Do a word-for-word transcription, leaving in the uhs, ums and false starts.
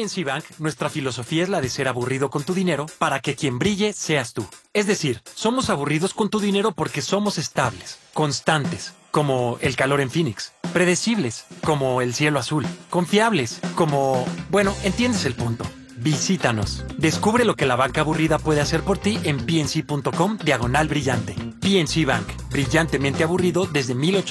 N C Bank, nuestra filosofía es la de ser aburrido con tu dinero para que quien brille seas tú. Es decir, somos aburridos con tu dinero porque somos estables, constantes, como el calor en Phoenix, predecibles, como el cielo azul, confiables, como... Bueno, entiendes el punto. Visítanos. Descubre lo que la banca aburrida puede hacer por ti en pnc.com diagonal brillante. P N C Bank, brillantemente aburrido desde mil ochocientos